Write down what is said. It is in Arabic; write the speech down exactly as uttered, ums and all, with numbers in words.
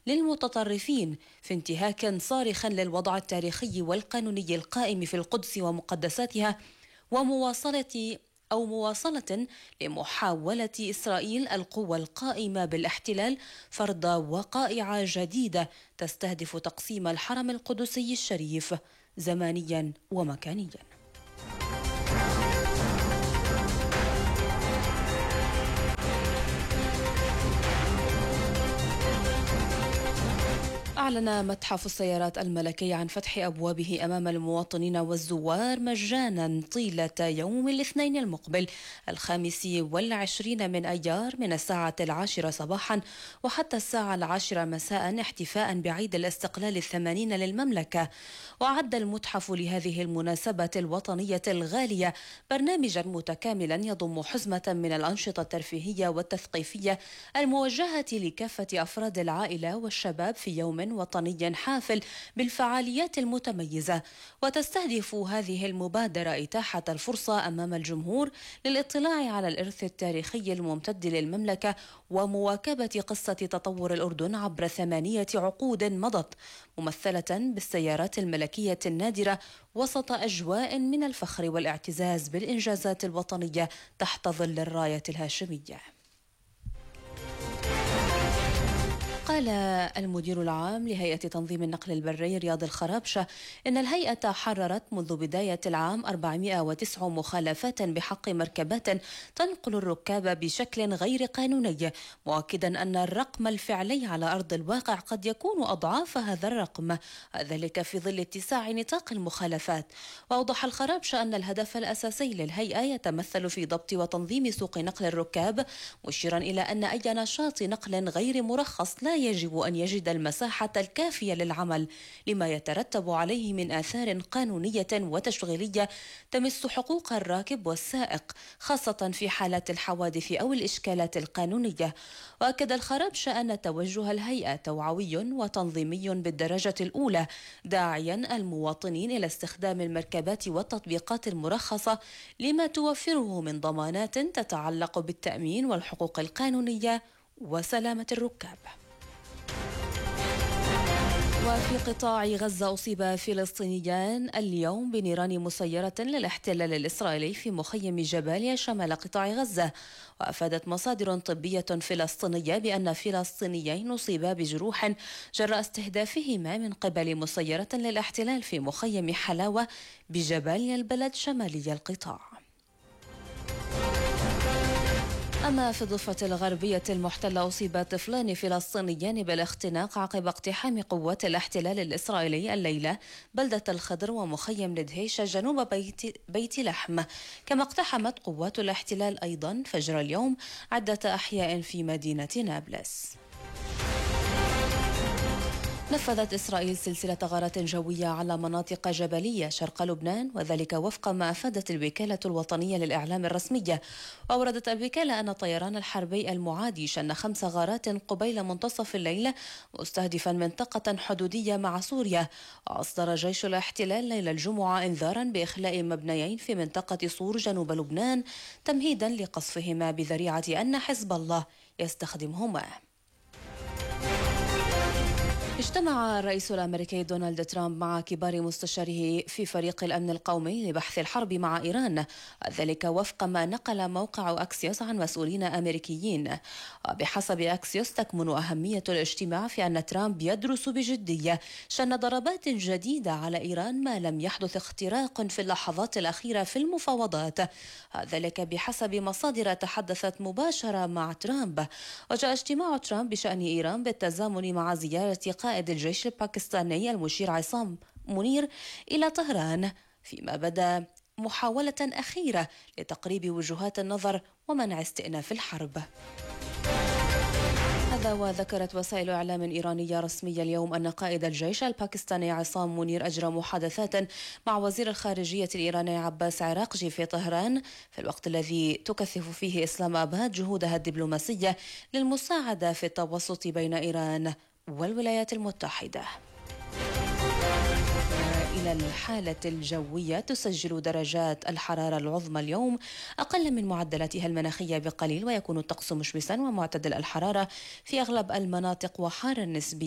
للمتطرفين في انتهاك صارخ للوضع التاريخي والقانوني القائم في القدس ومقدساتها، ومواصلة أو مواصلة لمحاولة إسرائيل القوى القائمة بالاحتلال فرض وقائع جديدة تستهدف تقسيم الحرم القدسي الشريف زمانيا ومكانيا. أعلن متحف السيارات الملكي عن فتح أبوابه أمام المواطنين والزوار مجانا طيلة يوم الاثنين المقبل الخامس والعشرين من أيار من الساعة العاشرة صباحا وحتى الساعة العاشرة مساء، احتفاء بعيد الاستقلال الثمانين للمملكة. وأعد المتحف لهذه المناسبة الوطنية الغالية برنامجا متكاملا يضم حزمة من الأنشطة الترفيهية والتثقيفية الموجهة لكافة أفراد العائلة والشباب في يوم وطني حافل بالفعاليات المتميزة. وتستهدف هذه المبادرة إتاحة الفرصة أمام الجمهور للاطلاع على الإرث التاريخي الممتد للمملكة ومواكبة قصة تطور الأردن عبر ثمانية عقود مضت، ممثلة بالسيارات الملكية النادرة وسط أجواء من الفخر والاعتزاز بالإنجازات الوطنية تحت ظل الراية الهاشمية. قال المدير العام لهيئة تنظيم النقل البري رياض الخرابشة إن الهيئة حررت منذ بداية العام أربعمائة وتسع مخالفات بحق مركبات تنقل الركاب بشكل غير قانوني، مؤكدا أن الرقم الفعلي على أرض الواقع قد يكون أضعاف هذا الرقم، ذلك في ظل اتساع نطاق المخالفات. وأوضح الخرابشة أن الهدف الأساسي للهيئة يتمثل في ضبط وتنظيم سوق نقل الركاب، مشيرا إلى أن أي نشاط نقل غير مرخص لا يجب أن يجد المساحة الكافية للعمل، لما يترتب عليه من آثار قانونية وتشغيلية تمس حقوق الراكب والسائق، خاصة في حالات الحوادث أو الإشكالات القانونية. وأكد الخرابشة أن توجه الهيئة توعوي وتنظيمي بالدرجة الأولى، داعيا المواطنين إلى استخدام المركبات والتطبيقات المرخصة لما توفره من ضمانات تتعلق بالتأمين والحقوق القانونية وسلامة الركاب. وفي قطاع غزة أصيب فلسطينيان اليوم بنيران مسيرة للاحتلال الإسرائيلي في مخيم جباليا شمال قطاع غزة. وأفادت مصادر طبية فلسطينية بأن فلسطينيين أصيبا بجروح جراء استهدافهما من قبل مسيرة للاحتلال في مخيم حلاوة بجباليا البلد شمالي القطاع. أما في الضفة الغربية المحتلة أصيب طفلان فلسطينيان بالاختناق عقب اقتحام قوات الاحتلال الإسرائيلي الليلة بلدة الخضر ومخيم ندهيش جنوب بيت, بيت لحم. كما اقتحمت قوات الاحتلال أيضا فجر اليوم عدة أحياء في مدينة نابلس. نفذت إسرائيل سلسلة غارات جوية على مناطق جبلية شرق لبنان، وذلك وفق ما أفادت الوكالة الوطنية للإعلام الرسمية. وأوردت الوكالة أن الطيران الحربي المعادي شن خمس غارات قبيل منتصف الليل مستهدفا منطقة حدودية مع سوريا. وأصدر جيش الاحتلال ليلة الجمعة إنذارا بإخلاء مبنيين في منطقة صور جنوب لبنان تمهيدا لقصفهما بذريعة أن حزب الله يستخدمهما. اجتمع الرئيس الأمريكي دونالد ترامب مع كبار مستشاريه في فريق الأمن القومي لبحث الحرب مع إيران، ذلك وفق ما نقل موقع أكسيوس عن مسؤولين أمريكيين. وبحسب أكسيوس تكمن أهمية الاجتماع في أن ترامب يدرس بجدية شن ضربات جديدة على إيران ما لم يحدث اختراق في اللحظات الأخيرة في المفاوضات، ذلك بحسب مصادر تحدثت مباشرة مع ترامب. وجاء اجتماع ترامب بشأن إيران بالتزامن مع زيارة قائد الجيش الباكستاني المشير عصام منير إلى طهران، فيما بدا محاولة أخيرة لتقريب وجهات النظر ومنع استئناف الحرب. هذا وذكرت وسائل إعلام إيرانية رسمية اليوم أن قائد الجيش الباكستاني عصام منير أجرى محادثات مع وزير الخارجية الإيراني عباس عراقجي في طهران في الوقت الذي تكثف فيه إسلام آباد جهودها الدبلوماسية للمساعدة في التوسط بين إيران والولايات المتحدة. إلى الحالة الجوية، تسجل درجات الحرارة العظمى اليوم أقل من معدلاتها المناخية بقليل، ويكون الطقس مشمسا ومعتدل الحرارة في أغلب المناطق وحارا نسبيا